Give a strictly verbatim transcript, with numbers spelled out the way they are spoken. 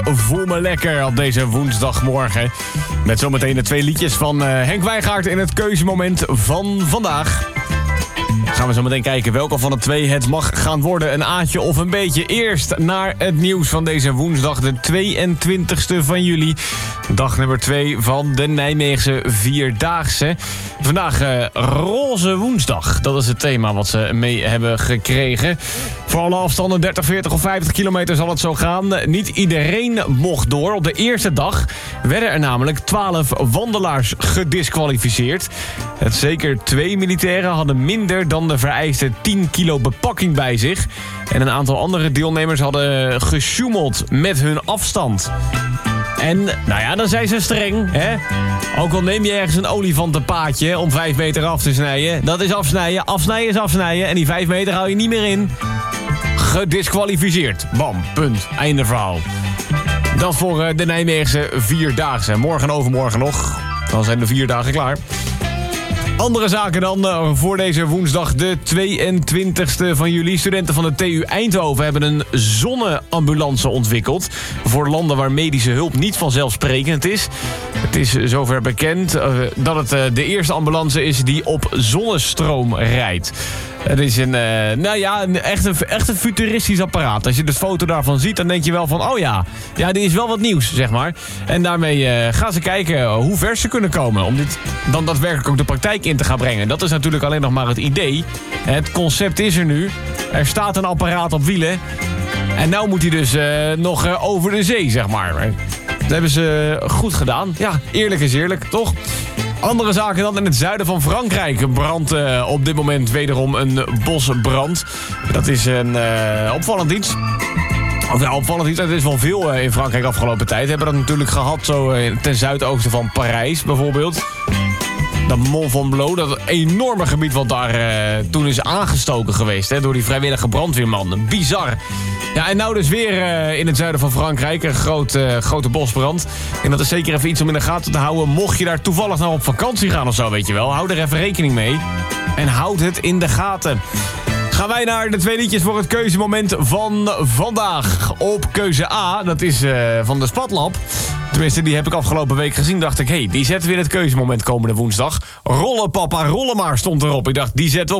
Voel me lekker op deze woensdagmorgen. Met zometeen de twee liedjes van uh, Henk Wijngaard in het keuzemoment van vandaag. Gaan we zo meteen kijken welke van de twee het mag gaan worden. Een aatje of een beetje. Eerst naar het nieuws van deze woensdag, de tweeëntwintigste van juli. Dag nummer twee van de Nijmeegse Vierdaagse. Vandaag uh, roze woensdag. Dat is het thema wat ze mee hebben gekregen. Voor alle afstanden dertig, veertig of vijftig kilometer zal het zo gaan. Niet iedereen mocht door. Op de eerste dag werden er namelijk twaalf wandelaars gediskwalificeerd. Het zeker twee militairen hadden minder dan de vereiste tien kilo bepakking bij zich. En een aantal andere deelnemers hadden gesjoemeld met hun afstand. En, nou ja, dan zijn ze streng, hè? Ook al neem je ergens een olifantenpaadje om vijf meter af te snijden. Dat is afsnijden, afsnijden is afsnijden. En die vijf meter hou je niet meer in. Gediskwalificeerd. Bam, punt. Einde verhaal. Dat voor de Nijmeegse Vierdaagse. Morgen en overmorgen nog. Dan zijn de vier dagen klaar. Andere zaken dan uh, voor deze woensdag, de tweeëntwintigste van juli. Studenten van de T U Eindhoven hebben een zonneambulance ontwikkeld. Voor landen waar medische hulp niet vanzelfsprekend is. Het is zover bekend uh, dat het uh, de eerste ambulance is die op zonnestroom rijdt. Het is een, uh, nou ja, een, echt, een, echt een futuristisch apparaat. Als je de foto daarvan ziet, dan denk je wel van... oh ja, ja, dit is wel wat nieuws, zeg maar. En daarmee uh, gaan ze kijken hoe ver ze kunnen komen... om dit dan daadwerkelijk ook de praktijk in te gaan brengen. Dat is natuurlijk alleen nog maar het idee. Het concept is er nu. Er staat een apparaat op wielen. En nou moet hij dus uh, nog uh, over de zee, zeg maar. Dat hebben ze goed gedaan. Ja, eerlijk is eerlijk, toch? Andere zaken dan in het zuiden van Frankrijk brandt uh, op dit moment wederom een bosbrand. Dat is een uh, opvallend iets. Of ja, opvallend iets. Er is wel veel uh, in Frankrijk afgelopen tijd. We hebben dat natuurlijk gehad zo uh, ten zuidoosten van Parijs bijvoorbeeld. Dat Mont Ventoux, dat enorme gebied wat daar uh, toen is aangestoken geweest. Hè, door die vrijwillige brandweerman. Bizar. Ja, en nou dus weer uh, in het zuiden van Frankrijk een groot, uh, grote bosbrand. En dat is zeker even iets om in de gaten te houden. Mocht je daar toevallig nou op vakantie gaan of zo, weet je wel. Hou er even rekening mee. En houd het in de gaten. Gaan wij naar de twee liedjes voor het keuzemoment van vandaag. Op keuze A, dat is uh, van de Spatlab. Tenminste, die heb ik afgelopen week gezien. Dacht ik, hé, hey, die zetten we in het keuzemoment komende woensdag. Rollen papa, rollen maar, stond erop. Ik dacht, die zetten we op